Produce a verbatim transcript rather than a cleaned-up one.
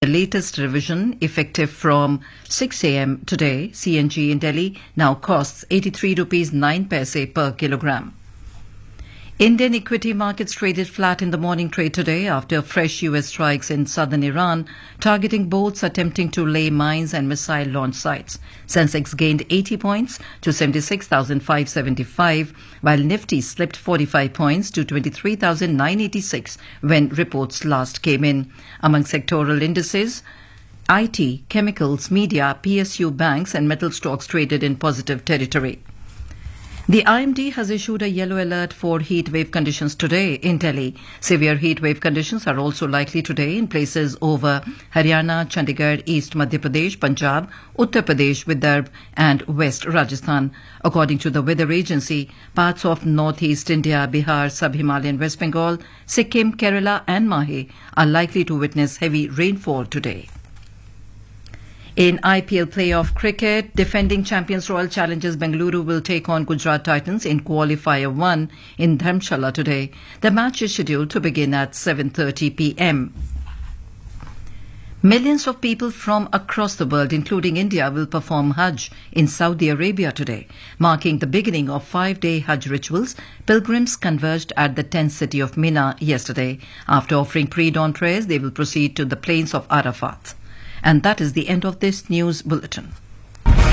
latest revision effective from six a m today, C N G in Delhi now costs eighty-three rupees nine paise per kilogram. Indian equity markets traded flat in the morning trade today after fresh U S strikes in southern Iran, targeting boats attempting to lay mines and missile launch sites. Sensex gained eighty points to seventy-six thousand five hundred seventy-five, while Nifty slipped forty-five points to twenty-three thousand nine hundred eighty-six when reports last came in. Among sectoral indices, I T, chemicals, media, P S U banks and metal stocks traded in positive territory. The I M D has issued a yellow alert for heat wave conditions today in Delhi. Severe heat wave conditions are also likely today in places over Haryana, Chandigarh, East Madhya Pradesh, Punjab, Uttar Pradesh, Vidarbha and West Rajasthan. According to the weather agency, parts of northeast India, Bihar, Sub-Himalayan West Bengal, Sikkim, Kerala and Mahe are likely to witness heavy rainfall today. In I P L playoff cricket, defending champions Royal Challengers Bengaluru will take on Gujarat Titans in Qualifier one in Dharamshala today. The match is scheduled to begin at seven thirty p m Millions of people from across the world, including India, will perform Hajj in Saudi Arabia today. Marking the beginning of five-day Hajj rituals, pilgrims converged at the tent city of Mina yesterday. After offering pre-dawn prayers, they will proceed to the plains of Arafat. And that is the end of this news bulletin.